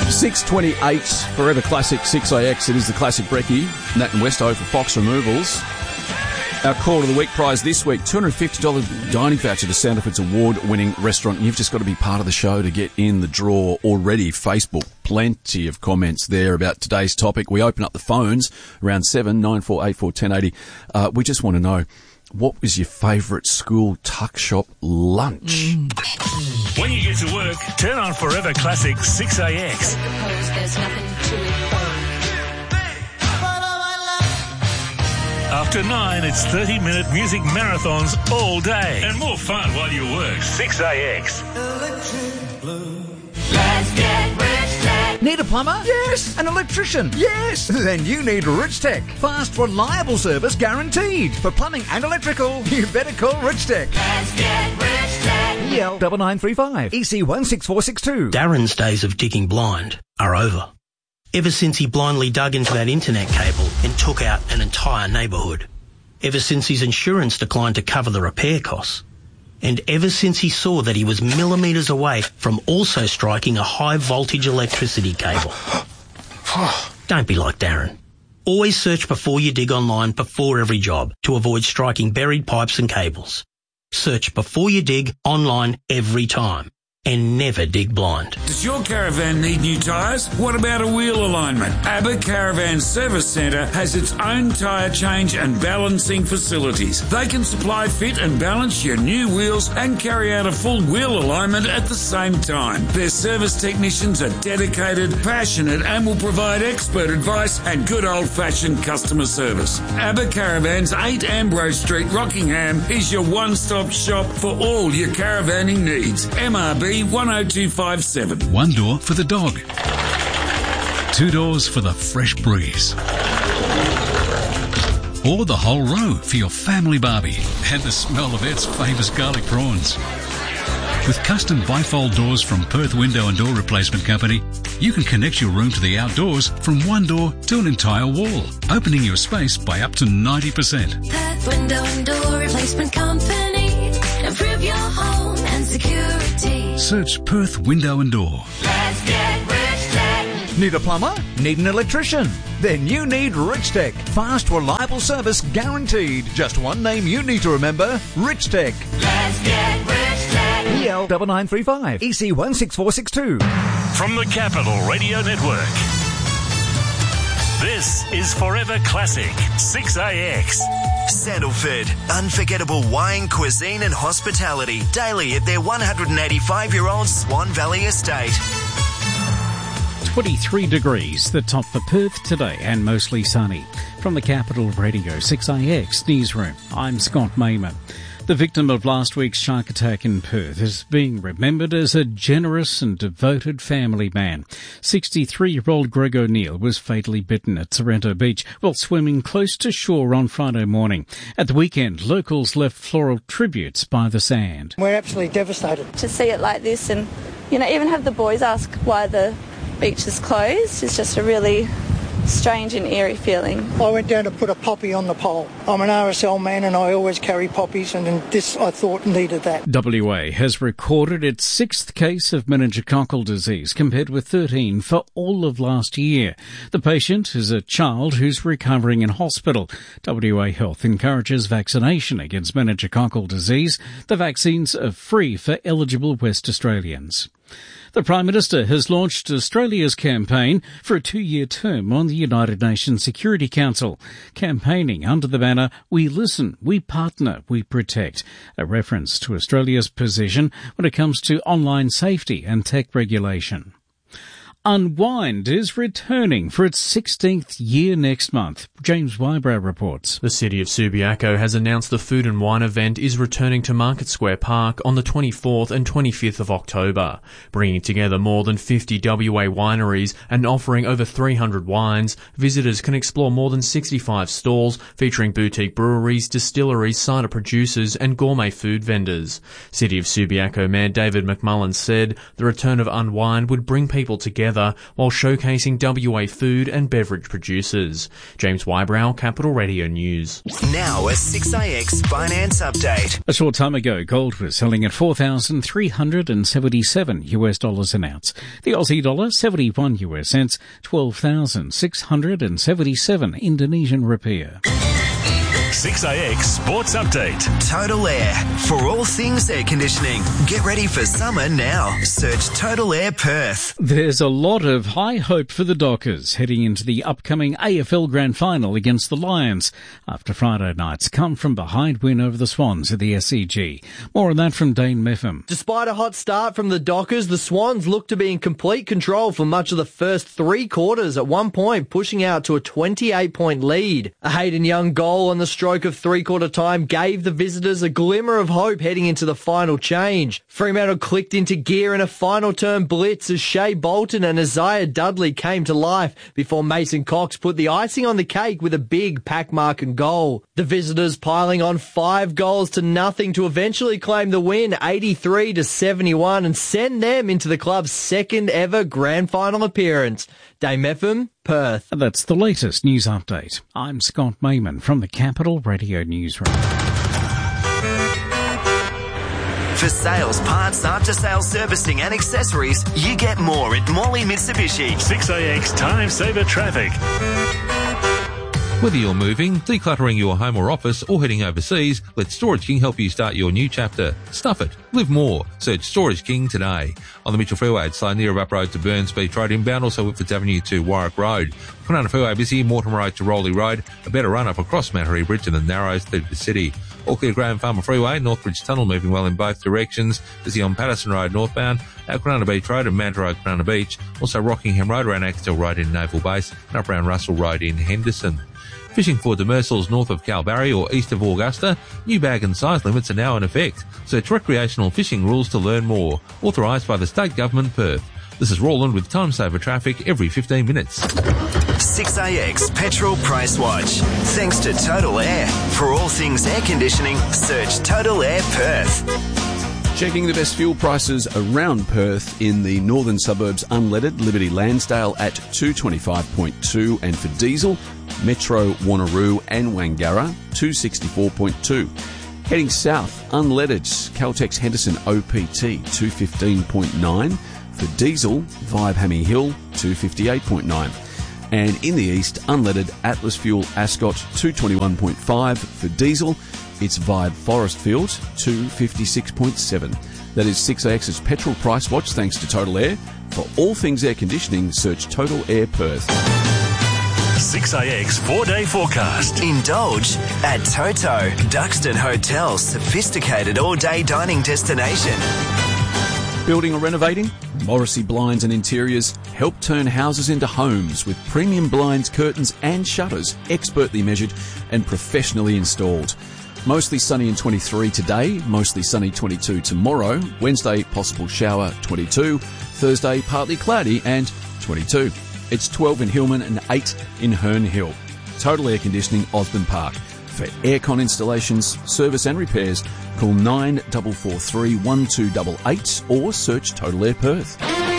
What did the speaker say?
6:28, Forever Classic 6AX. It is the classic brekkie. Nat and Westo for Fox Removals. Our call of the week prize this week, $250 dining voucher to Sandifords award-winning restaurant. You've just got to be part of the show to get in the draw already. Facebook, plenty of comments there about today's topic. We open up the phones around 794841080. We just want to know, what was your favourite school tuck shop lunch? When you get to work, turn on Forever Classic 6AX. There's nothing to it. After 9, it's 30-minute music marathons all day. And more fun while you work. 6AX. Let's get Rich Tech. Need a plumber? Yes. An electrician? Yes. Then you need Rich Tech. Fast, reliable service guaranteed. For plumbing and electrical, you better call Rich Tech. Let's get Rich Tech. EL 9935 EC16462. Darren's days of digging blind are over. Ever since he blindly dug into that internet cable and took out an entire neighbourhood. Ever since his insurance declined to cover the repair costs. And ever since he saw that he was millimetres away from also striking a high-voltage electricity cable. Don't be like Darren. Always search before you dig online before every job to avoid striking buried pipes and cables. Search before you dig online every time. And never dig blind. Does your caravan need new tyres? What about a wheel alignment? ABBA Caravan Service Centre has its own tyre change and balancing facilities. They can supply, fit and balance your new wheels and carry out a full wheel alignment at the same time. Their service technicians are dedicated, passionate and will provide expert advice and good old-fashioned customer service. ABBA Caravans, 8 Ambrose Street, Rockingham is your one-stop shop for all your caravanning needs. MRB 10257. One door for the dog. 2 doors for the fresh breeze. Or the whole row for your family barbie and the smell of Ed's famous garlic prawns. With custom bifold doors from Perth Window and Door Replacement Company, you can connect your room to the outdoors from one door to an entire wall, opening your space by up to 90%. Perth Window and Door Replacement Company. Improve your home and security. Search Perth Window and Door. Let's get Rich Tech. Need a plumber? Need an electrician? Then you need Rich Tech. Fast, reliable service guaranteed. Just one name you need to remember, Rich Tech. Let's get Rich Tech. EL 9935 EC16462. From the Capital Radio Network. This is Forever Classic 6AX. Sandalford, unforgettable wine, cuisine and hospitality daily at their 185-year-old Swan Valley estate. 23 degrees, the top for Perth today and mostly sunny. From the Capital Radio 6AX Newsroom, I'm Scott Mayman. The victim of last week's shark attack in Perth is being remembered as a generous and devoted family man. 63-year-old Greg O'Neill was fatally bitten at Sorrento Beach while swimming close to shore on Friday morning. At the weekend, locals left floral tributes by the sand. We're absolutely devastated. To see it like this and, even have the boys ask why the beach is closed is just a really strange and eerie feeling. I went down to put a poppy on the pole. I'm an RSL man and I always carry poppies, and this I thought needed that. WA has recorded its 6th case of meningococcal disease compared with 13 for all of last year. The patient is a child who's recovering in hospital. WA Health encourages vaccination against meningococcal disease. The vaccines are free for eligible West Australians. The Prime Minister has launched Australia's campaign for a 2-year term on the United Nations Security Council, campaigning under the banner "We Listen, We Partner, We Protect," a reference to Australia's position when it comes to online safety and tech regulation. Unwind is returning for its 16th year next month. James Wybrow reports. The City of Subiaco has announced the Food and Wine event is returning to Market Square Park on the 24th and 25th of October, bringing together more than 50 WA wineries and offering over 300 wines. Visitors can explore more than 65 stalls featuring boutique breweries, distilleries, cider producers and gourmet food vendors. City of Subiaco Mayor David McMullen said the return of Unwind would bring people together together while showcasing WA food and beverage producers. James Wybrow, Capital Radio News. Now a 6AX finance update. A short time ago, gold was selling at $4,377 an ounce. The Aussie dollar, 71 US cents, 12,677 Indonesian rupiah. 6AX Sports Update. Total Air. For all things air conditioning. Get ready for summer now. Search Total Air Perth. There's a lot of high hope for the Dockers heading into the upcoming AFL Grand Final against the Lions after Friday night's come-from-behind win over the Swans at the SCG. More on that from Dane Meffam. Despite a hot start from the Dockers, the Swans looked to be in complete control for much of the first 3 quarters, at one point pushing out to a 28-point lead. A Hayden Young goal on the stroke of 3-quarter time gave the visitors a glimmer of hope heading into the final change. Fremantle clicked into gear in a final turn blitz as Shea Bolton and Isaiah Dudley came to life before Mason Cox put the icing on the cake with a big pack mark and goal. The visitors piling on 5 goals to nothing to eventually claim the win 83-71 and send them into the club's second ever grand final appearance. Dame Meffam, Perth. And that's the latest news update. I'm Scott Mayman from the Capital Radio Newsroom. For sales, parts, after-sales servicing and accessories, you get more at Morley Mitsubishi. 6AX Time Saver Traffic. Whether you're moving, decluttering your home or office, or heading overseas, let Storage King help you start your new chapter. Stuff it. Live more. Search Storage King today. On the Mitchell Freeway, it's slow near Up Road to Burns Beach Road inbound, also Whitfords Avenue to Warwick Road. Kwinana Freeway busy, Mortimer Road to Rowley Road, a better run up across Mattery Bridge and the Narrows through the city. All clear Graham Farmer Freeway, Northbridge Tunnel moving well in both directions. Busy on Patterson Road northbound, out Kwinana Beach Road and Manta Road, Kwinana Beach. Also Rockingham Road around Axtell Road in Naval Base and up around Russell Road in Henderson. Fishing for demersals north of Kalbarri or east of Augusta, new bag and size limits are now in effect. Search recreational fishing rules to learn more. Authorised by the State Government, Perth. This is Roland with Time Saver Traffic every 15 minutes. 6AX Petrol Price Watch. Thanks to Total Air. For all things air conditioning, search Total Air Perth. Checking the best fuel prices around Perth in the northern suburbs, unleaded, Liberty Lansdale at 225.2, and for diesel, Metro Wanneroo and Wangara 264.2. Heading south, unleaded, Caltex Henderson OPT 215.9. For diesel, Vibe Hammy Hill 258.9. And in the east, unleaded, Atlas Fuel Ascot 221.5. For diesel, it's Vibe Forestfield 256.7. That is 6AX's Petrol Price Watch thanks to Total Air. For all things air conditioning, search Total Air Perth. 6AX 4-day forecast. Indulge at Toto, Duxton Hotel, sophisticated all-day dining destination. Building or renovating? Morrissey Blinds and Interiors help turn houses into homes with premium blinds, curtains and shutters, expertly measured and professionally installed. Mostly sunny in 23 today, mostly sunny 22 tomorrow. Wednesday, possible shower 22. Thursday, partly cloudy and 22. It's 12 in Hillman and 8 in Herne Hill. Total Air Conditioning, Osborne Park. For aircon installations, service and repairs, call 9443 1288 or search Total Air Perth.